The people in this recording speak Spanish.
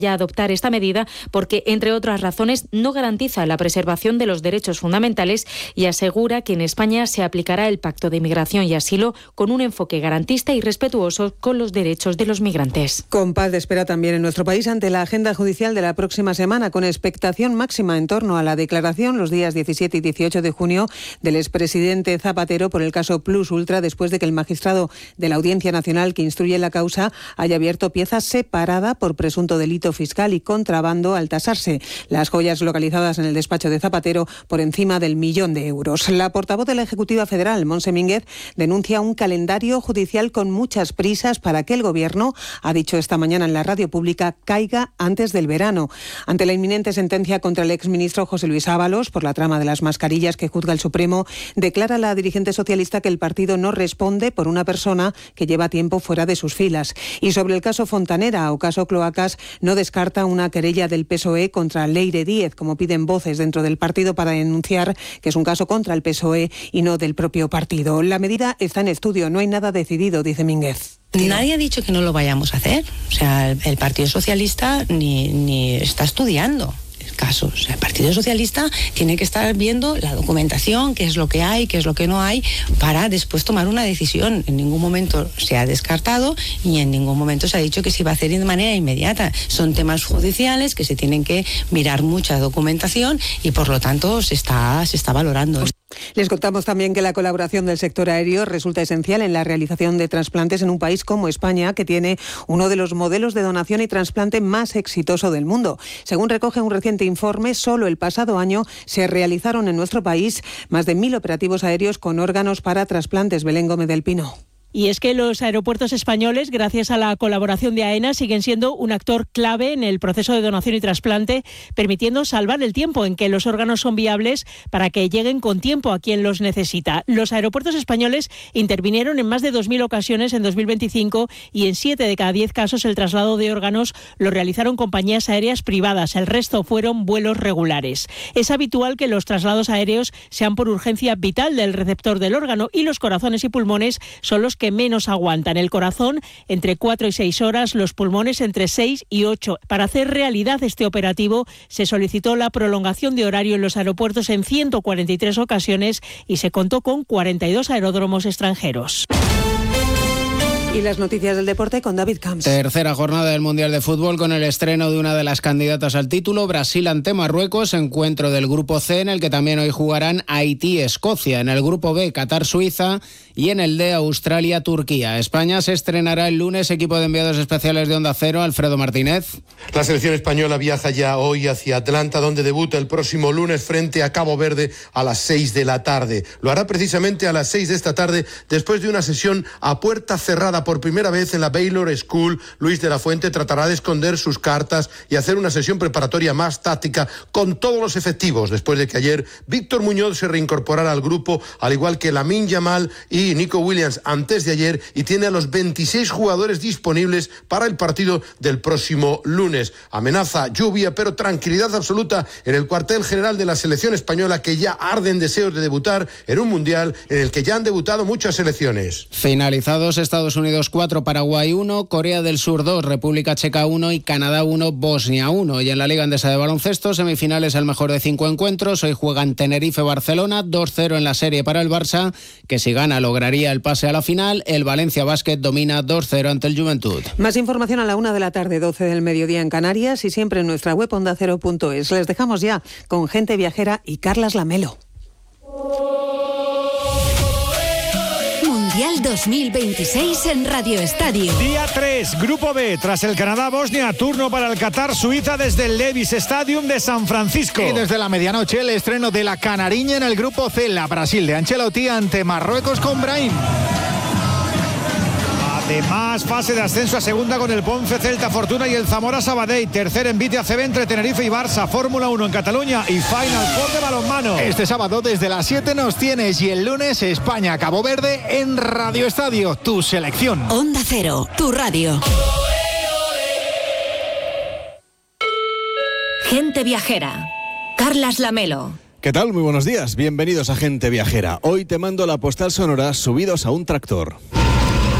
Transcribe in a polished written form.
ya adoptar esta medida porque, entre otras razones, no garantiza la preservación de los derechos fundamentales y asegura que en España se aplicará el Pacto de Migración y Asilo con un enfoque garantista y respetuoso con los derechos de los migrantes. Compás de espera también en nuestro país ante la agenda judicial de la próxima semana, con expectación máxima en torno a la declaración los días 17 y 18 de junio del expresidente Zapatero por el caso Plus Ultra, después de que el magistrado de la Audiencia Nacional que instruye la causa haya abierto pieza separada por presunto delito fiscal y contrabando al tasarse las joyas localizadas en el despacho de Zapatero por encima del 1.000.000 de euros. La portavoz de la Ejecutiva Federal, Montse Mínguez, denuncia un calendario judicial con muchas prisas para que el Gobierno, ha dicho esta mañana en la radio pública, caiga antes del verano. Ante la inminente sentencia contra el exministro José Luis Ábalos por la trama de las mascarillas que juzga el Supremo, declara la dirigente socialista que el partido no responde por una persona que lleva tiempo fuera de sus filas. Y sobre el caso Fontanera o caso Cloacas, no descarta una querella del PSOE contra Leire Díez, como piden voces dentro del partido para denunciar que es un caso contra el PSOE y no del propio partido. La medida está en estudio, no hay nada decidido, dice Mínguez. Nadie ha dicho que no lo vayamos a hacer. O sea, el Partido Socialista ni está estudiando casos. O sea, el Partido Socialista tiene que estar viendo la documentación, qué es lo que hay, qué es lo que no hay, para después tomar una decisión. En ningún momento se ha descartado y en ningún momento se ha dicho que se iba a hacer de manera inmediata. Son temas judiciales que se tienen que mirar mucha documentación y por lo tanto se está valorando. Les contamos también que la colaboración del sector aéreo resulta esencial en la realización de trasplantes en un país como España, que tiene uno de los modelos de donación y trasplante más exitoso del mundo. Según recoge un reciente informe, solo el pasado año se realizaron en nuestro país más de 1.000 operativos aéreos con órganos para trasplantes. Belén Gómez del Pino. Y es que los aeropuertos españoles, gracias a la colaboración de AENA, siguen siendo un actor clave en el proceso de donación y trasplante, permitiendo salvar el tiempo en que los órganos son viables para que lleguen con tiempo a quien los necesita. Los aeropuertos españoles intervinieron en más de 2.000 ocasiones en 2025 y en 7 de cada 10 casos el traslado de órganos lo realizaron compañías aéreas privadas. El resto fueron vuelos regulares. Es habitual que los traslados aéreos sean por urgencia vital del receptor del órgano y los corazones y pulmones son los que menos aguantan. El corazón entre 4 y 6 horas, los pulmones entre 6 y 8. Para hacer realidad este operativo se solicitó la prolongación de horario en los aeropuertos en 143 ocasiones y se contó con 42 aeródromos extranjeros. Y las noticias del deporte con David Camps. Tercera jornada del Mundial de Fútbol con el estreno de una de las candidatas al título, Brasil ante Marruecos, encuentro del Grupo C en el que también hoy jugarán Haití y Escocia. En el Grupo B, Qatar-Suiza y en el D, Australia-Turquía. España se estrenará el lunes, equipo de enviados especiales de Onda Cero, Alfredo Martínez. La selección española viaja ya hoy hacia Atlanta, donde debuta el próximo lunes frente a Cabo Verde a las 6 de la tarde. Lo hará precisamente a las 6 de esta tarde, después de una sesión a puerta cerrada por primera vez en la Baylor School. Luis de la Fuente tratará de esconder sus cartas y hacer una sesión preparatoria más táctica con todos los efectivos, después de que ayer Víctor Muñoz se reincorporara al grupo, al igual que Lamine Yamal y Nico Williams antes de ayer, y tiene a los 26 jugadores disponibles para el partido del próximo lunes. Amenaza lluvia, pero tranquilidad absoluta en el cuartel general de la selección española, que ya arde en deseos de debutar en un mundial en el que ya han debutado muchas selecciones. Finalizados: Estados Unidos 4, Paraguay 1, Corea del Sur 2, República Checa 1 y Canadá 1, Bosnia 1. Y en la Liga Endesa de Baloncesto, semifinales al mejor de 5 encuentros. Hoy juegan Tenerife-Barcelona, 2-0 en la serie para el Barça, que si gana lograría el pase a la final. El Valencia Basket domina 2-0 ante el Juventud. Más información a la 1 de la tarde, 12 del mediodía en Canarias, y siempre en nuestra web ondacero.es. Les dejamos ya con Gente Viajera y Carlas Lamelo. Mundial 2026 en Radio Estadio. Día 3, Grupo B. Tras el Canadá-Bosnia, turno para el Qatar-Suiza desde el Levi's Stadium de San Francisco. Y desde la medianoche, el estreno de la Canariña en el Grupo C. La Brasil de Ancelotti ante Marruecos con Brahim. Además, fase de ascenso a segunda con el Ponce Celta Fortuna y el Zamora Sabadell. Tercer envite ACB entre Tenerife y Barça. Fórmula 1 en Cataluña y Final Four de balonmano. Este sábado desde las 7 nos tienes, y el lunes España Cabo Verde en Radio Estadio, tu selección. Onda Cero, tu radio. Gente Viajera. Carlas Lamelo. ¿Qué tal? Muy buenos días. Bienvenidos a Gente Viajera. Hoy te mando la postal sonora subidos a un tractor.